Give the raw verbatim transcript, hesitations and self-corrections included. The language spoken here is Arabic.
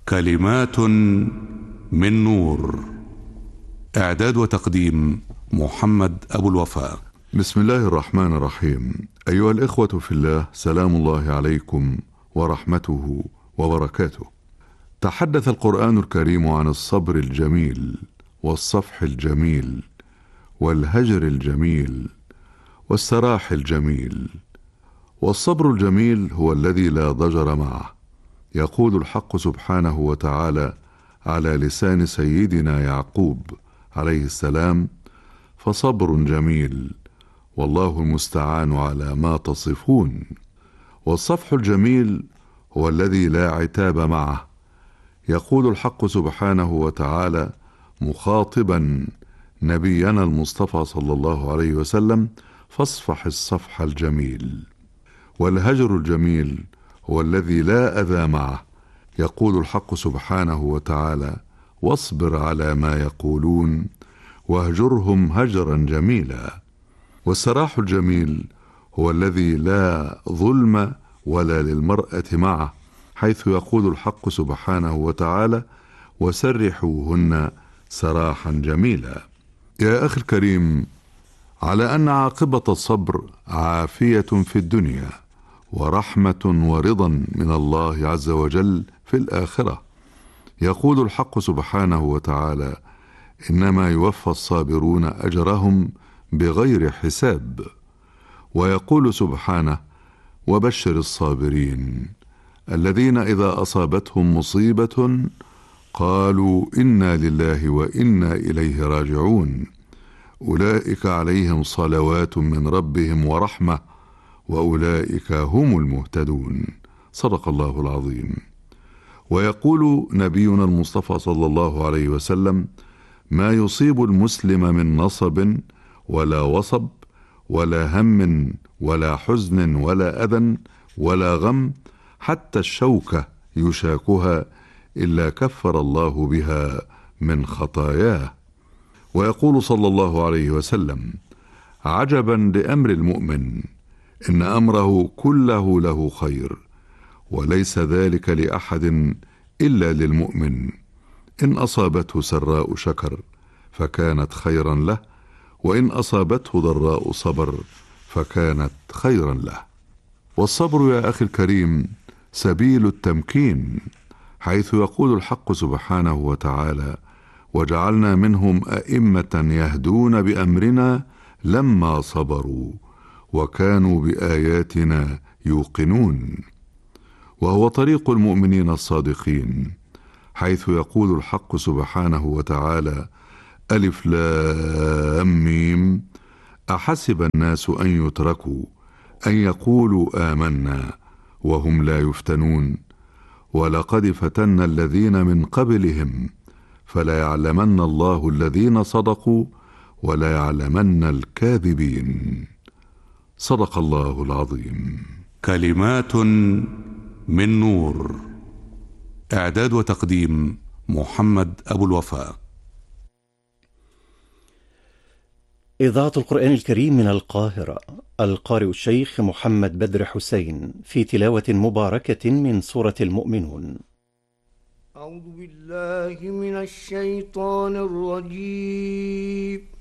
كلمات من نور. إعداد وتقديم محمد أبو الوفاء. بسم الله الرحمن الرحيم. أيها الإخوة في الله، سلام الله عليكم ورحمته وبركاته. تحدث القرآن الكريم عن الصبر الجميل والصفح الجميل والهجر الجميل والسراح الجميل. والصبر الجميل هو الذي لا ضجر معه. يقول الحق سبحانه وتعالى على لسان سيدنا يعقوب عليه السلام: فصبر جميل والله المستعان على ما تصفون. والصفح الجميل هو الذي لا عتاب معه. يقول الحق سبحانه وتعالى مخاطبا نبينا المصطفى صلى الله عليه وسلم: فاصفح الصفح الجميل. والهجر الجميل هو الذي لا أذى معه. يقول الحق سبحانه وتعالى: واصبر على ما يقولون واهجرهم هجرا جميلا. والسراح الجميل هو الذي لا ظلم ولا للمرأة معه، حيث يقول الحق سبحانه وتعالى: وسرحوهن سراحا جميلا. يا أخي الكريم، على أن عاقبة الصبر عافية في الدنيا ورحمة ورضا من الله عز وجل في الآخرة. يقول الحق سبحانه وتعالى: إنما يوفى الصابرون أجرهم بغير حساب. ويقول سبحانه: وبشر الصابرين الذين إذا أصابتهم مصيبة قالوا إنا لله وإنا إليه راجعون أولئك عليهم صلوات من ربهم ورحمة وأولئك هم المهتدون. صدق الله العظيم. ويقول نبينا المصطفى صلى الله عليه وسلم: ما يصيب المسلم من نصب ولا وصب ولا هم ولا حزن ولا أذى ولا غم حتى الشوكة يشاكها إلا كفر الله بها من خطاياه. ويقول صلى الله عليه وسلم: عجبا لأمر المؤمن، إن أمره كله له خير، وليس ذلك لأحد إلا للمؤمن. إن أصابته سراء شكر فكانت خيرا له، وإن أصابته ضراء صبر فكانت خيرا له. والصبر يا أخي الكريم سبيل التمكين، حيث يقول الحق سبحانه وتعالى: وجعلنا منهم أئمة يهدون بأمرنا لما صبروا وكانوا بآياتنا يوقنون. وهو طريق المؤمنين الصادقين، حيث يقول الحق سبحانه وتعالى: ألف لام ميم أحسب الناس أن يتركوا أن يقولوا آمنا وهم لا يفتنون ولقد فتنا الذين من قبلهم فلا يعلمن الله الذين صدقوا ولا يعلمن الكاذبين. صدق الله العظيم. كلمات من نور. إعداد وتقديم محمد أبو الوفاء. إذاعة القرآن الكريم من القاهرة. القارئ الشيخ محمد بدر حسين في تلاوة مباركة من سورة المؤمنون. أعوذ بالله من الشيطان الرجيم.